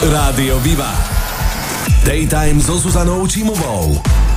Rádio Viva. Daytime so Zuzanou Čímovou.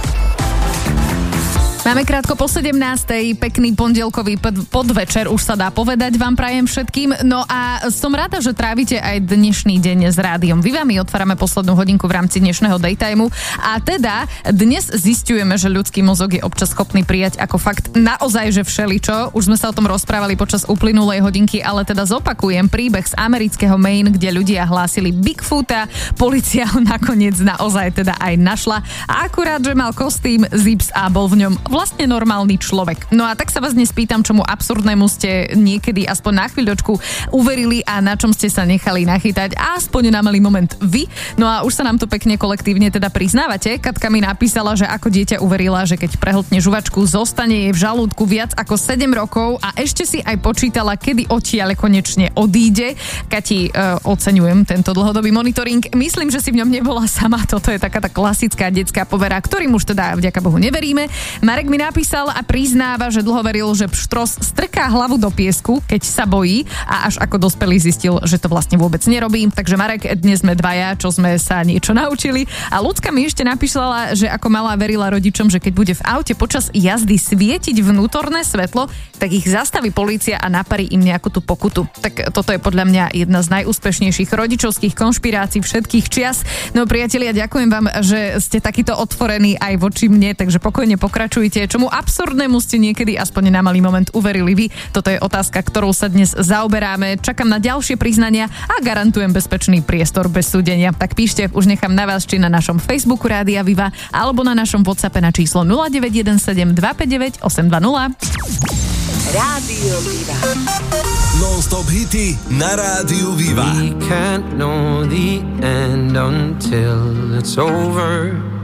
Máme krátko po 17:00, pekný pondelkový podvečer, už sa dá povedať, vám prajem všetkým. No a som rada, že trávite aj dnešný deň s Rádiom Viva. My otvárame poslednú hodinku v rámci dnešného daytimeu a teda dnes zisťujeme, že ľudský mozog je občas schopný prijať ako fakt naozaj, že všeličo. Už sme sa o tom rozprávali počas uplynulej hodinky, ale teda zopakujem príbeh z amerického Maine, kde ľudia hlásili Bigfoota. Polícia ho nakoniec naozaj teda aj našla a akurát, že mal kostým, zips a bol v ňom vlastne normálny človek. No a tak sa vás dnes pýtam, čomu absurdnému ste niekedy aspoň na chvíľočku uverili a na čom ste sa nechali nachytať a aspoň na malý moment vy. No a už sa nám to pekne kolektívne teda priznávate. Katka mi napísala, že ako dieťa uverila, že keď prehltne žuvačku, zostane jej v žalúdku viac ako 7 rokov a ešte si aj počítala, kedy odtiaľ konečne odíde. Kati, oceňujem tento dlhodobý monitoring. Myslím, že si v ňom nebola sama. Toto je taká tá klasická detská povera, ktorým už teda vďaka Bohu neveríme. Marek mi napísal a priznáva, že dlho veril, že pštros strká hlavu do piesku, keď sa bojí a až ako dospelý zistil, že to vlastne vôbec nerobí. Takže Marek, dnes sme dvaja, čo sme sa niečo naučili. A Ľudská mi ešte napísala, že ako malá verila rodičom, že keď bude v aute počas jazdy svietiť vnútorné svetlo, tak ich zastaví polícia a naparí im nejakú tú pokutu. Tak toto je podľa mňa jedna z najúspešnejších rodičovských konšpirácií všetkých čias. No priatelia, ďakujem vám, že ste takýto otvorení aj voči mne, takže pokojne pokračujte. Čomu absurdnému ste niekedy aspoň na malý moment uverili vy? Toto je otázka, ktorou sa dnes zaoberáme. Čakám na ďalšie priznania a garantujem bezpečný priestor bez súdenia. Tak píšte, už nechám na vás, či na našom Facebooku Rádia Viva alebo na našom WhatsAppe na číslo 0917 259 820. Rádio Viva. Non-stop hity na Rádiu Viva. We can't know the end until it's over.